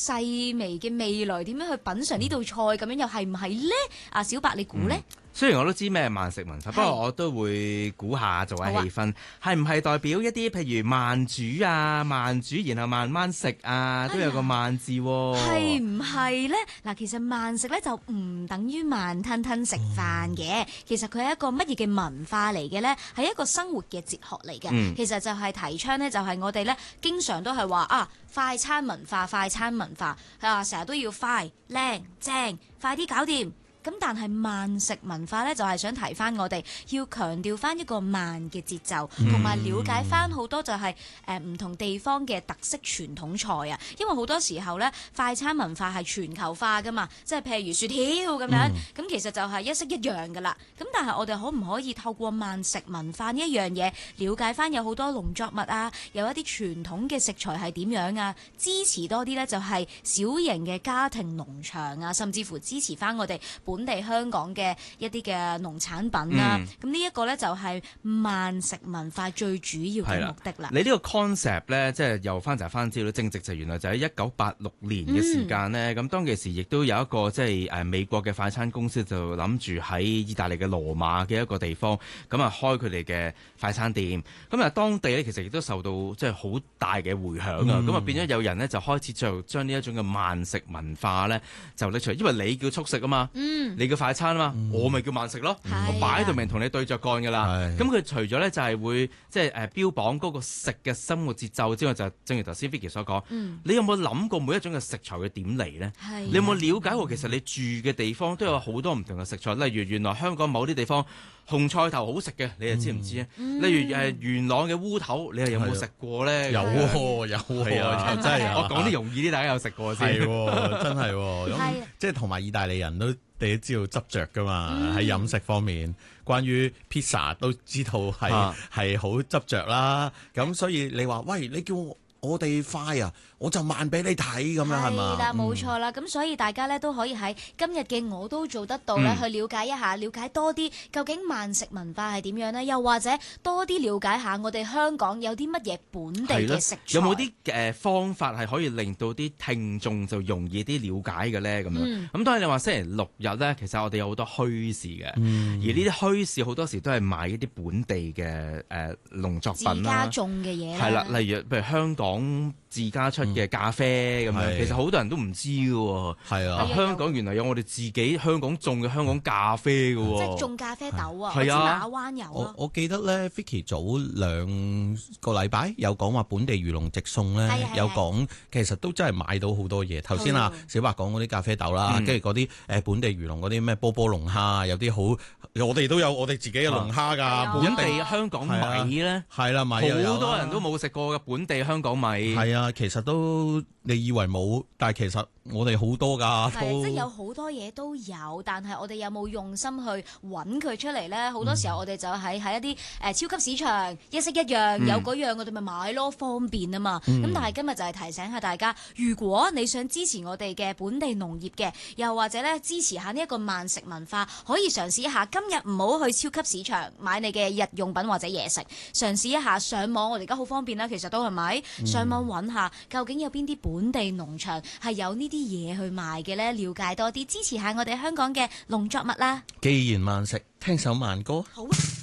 細微嘅味蕾點樣去品嚐呢道菜咁樣，又係唔係咧？阿小白你估咧？ 雖然我都知咩慢食文化，不過我都會估下做下氣氛，係唔係代表一啲譬如慢煮啊、慢煮然後慢慢食啊，都有個慢字喎。 係唔係咧？嗱，其實慢食咧就唔等於慢吞吞食飯嘅，其實佢係一個乜嘢嘅文化嚟嘅咧？係一個生活嘅哲學嚟嘅。其實就係提倡咧，就係我哋咧經常都係話啊，快餐文化，快餐文化啊，成日都要快、靚、正，快啲搞掂。咁但係慢食文化咧，就係想提翻我哋要強調翻一個慢嘅節奏，同埋了解翻好多就係唔同地方嘅特色傳統菜啊。因為好多時候咧，快餐文化係全球化噶嘛，即係譬如薯條咁樣，咁其實就係一式一樣噶啦。咁但係我哋可唔可以透過慢食文化呢一樣嘢，了解翻有好多農作物啊，有一啲傳統嘅食材係點樣啊？支持多啲咧，就係小型嘅家庭農場啊，甚至乎支持翻我哋本地香港嘅一啲嘅農產品啦，咁呢一個咧就係慢食文化最主要嘅目的啦。 你呢個 concept 咧，即係又翻查翻資料，正值就原來就喺1986年嘅時間咧。咁當其時亦都有一個即係美國嘅快餐公司就諗住喺意大利嘅羅馬嘅一個地方，咁啊開佢哋嘅快餐店。咁啊當地咧其實亦都受到即係好大嘅迴響啊。咁啊變咗有人咧就開始就將呢一種嘅慢食文化咧就拎出嚟，因為你叫速食啊嘛，你叫快餐啊嘛，我咪叫慢食咯，我擺喺度明同你對着幹噶啦。咁佢除咗咧就係會即係標榜嗰個食嘅生活節奏之外，就正如頭先 Vicky 所講，你有冇諗過每一種嘅食材嘅點嚟呢？你有冇了解過其實你住嘅地方都有好多唔同嘅食材？例如原來香港某啲地方紅菜頭好食嘅，你又知唔知啊？例如元朗嘅烏頭，你又有冇食過呢？ 有喎，真係我講啲容易啲，大家有食過先。 係喎，真係喎。咁即係同埋意大利人都你都知道執着噶嘛，喺飲食方面，關於 pizza 都知道係好執着啦。咁所以你話喂，你叫我哋快啊，我就慢俾你睇咁樣係嘛？ 係啦，冇錯啦。咁所以大家咧都可以喺今日嘅我都做得到咧，去了解一下，了解多啲究竟慢食文化係點樣呢？又或者多啲了解下我哋香港有啲乜嘢本地嘅食材？ 有冇啲方法係可以令到啲聽眾就容易啲了解嘅咧？咁樣咁當然你話星期六日咧，其實我哋有好多墟市嘅，而呢啲墟市好多時都係賣一啲本地嘅農作品啦， 自家種嘅嘢啦。 係啦，例如譬如香港自家出嘅咖啡咁樣，其實好多人都唔知嘅喎。 係啊， 香港原來有我哋自己香港種嘅香港咖啡嘅喎。 即係種咖啡豆啊！ 係啊， 馬灣有啊。 我記得咧 ，Vicky 早2個禮拜有講話本地漁農直送咧，有講其實都真係買到好多嘢。頭先啊，小白講嗰啲咖啡豆啦，跟住嗰啲本地漁農嗰啲咩波波龍蝦，有啲好，我哋都有我哋自己嘅龍蝦㗎。 本地香港米咧， 係啦，米好多人都冇食過嘅本地香港米。 係啊，其實都你以為冇，但係其實我哋好多㗎。 係，即係有好多嘢都有，但係我哋有冇用心去揾佢出嚟咧？好多時候我哋就喺一啲超級市場一式一樣，有嗰樣我哋咪買咯，方便啊嘛。咁但係今日就係提醒下大家，如果你想支持我哋嘅本地農業嘅，又或者咧支持下呢一個慢食文化，可以嘗試一下。今日唔好去超級市場買你嘅日用品或者嘢食，嘗試一下上網。我哋而家好方便啦，其實都係咪？上網揾下究竟有邊啲本地農場係有呢啲嘢去賣嘅呢？了解多啲，支持下我哋香港嘅農作物啦。 既然慢食，聽首慢歌。 好。